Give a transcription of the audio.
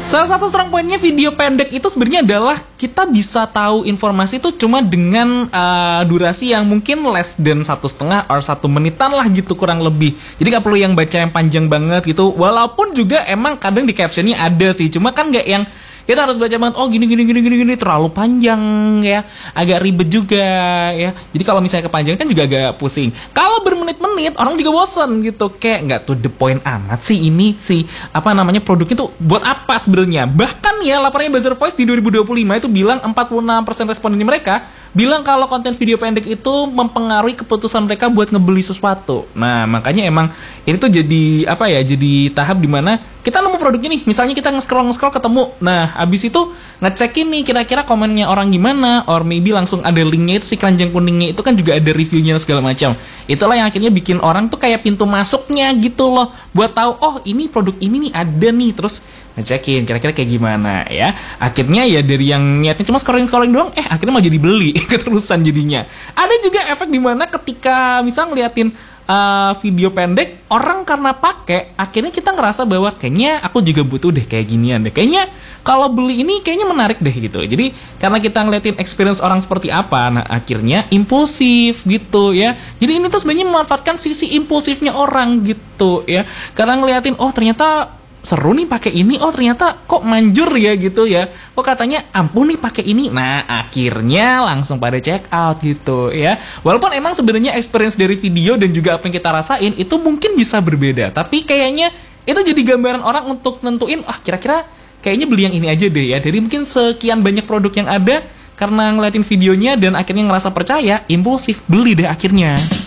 Salah satu strong pointnya video pendek itu sebenarnya adalah kita bisa tahu informasi itu cuma dengan durasi yang mungkin less than 1,5 or 1 menitan lah gitu kurang lebih. Jadi nggak perlu yang baca yang panjang banget gitu. Walaupun juga emang kadang di captionnya ada sih, cuma kan nggak yang kita harus baca banget, oh gini terlalu panjang ya, agak ribet juga ya. Jadi kalau misalnya kepanjangan kan juga agak pusing. Kalau bermenit-menit orang juga bosan gitu, kayak nggak to the point amat sih ini sih produknya tuh buat apa sebenarnya. Bahkan ya laporannya Buzzer Voice di 2025 itu bilang 46% responden mereka bilang kalau konten video pendek itu mempengaruhi keputusan mereka buat ngebeli sesuatu. Nah makanya emang ini tuh jadi jadi tahap dimana kita nemu produknya nih, misalnya kita nge-scroll ketemu, nah abis itu ngecekin nih kira-kira komennya orang gimana, or maybe langsung ada linknya itu, si keranjang kuningnya itu kan juga ada reviewnya segala macam. Itulah yang akhirnya bikin orang tuh kayak pintu masuknya gitu loh, buat tahu oh ini produk ini nih ada nih, terus ngecekin kira-kira kayak gimana ya. Akhirnya ya dari yang niatnya cuma scrolling doang, akhirnya mau jadi beli keterusan jadinya. Ada juga efek dimana ketika misal ngeliatin video pendek, orang karena pakai, akhirnya kita ngerasa bahwa kayaknya aku juga butuh deh kayak ginian deh. Kayaknya kalau beli ini kayaknya menarik deh gitu. Jadi karena kita ngeliatin experience orang seperti apa, nah akhirnya impulsif gitu ya. Jadi ini tuh sebenarnya memanfaatkan sisi impulsifnya orang gitu ya. Karena ngeliatin oh ternyata seru nih pakai ini, oh ternyata kok manjur ya gitu ya, kok katanya ampun nih pakai ini, nah akhirnya langsung pada check out gitu ya. Walaupun emang sebenarnya experience dari video dan juga apa yang kita rasain itu mungkin bisa berbeda, tapi kayaknya itu jadi gambaran orang untuk nentuin kira-kira kayaknya beli yang ini aja deh ya. Dari mungkin sekian banyak produk yang ada, karena ngeliatin videonya dan akhirnya ngerasa percaya, impulsif beli deh akhirnya.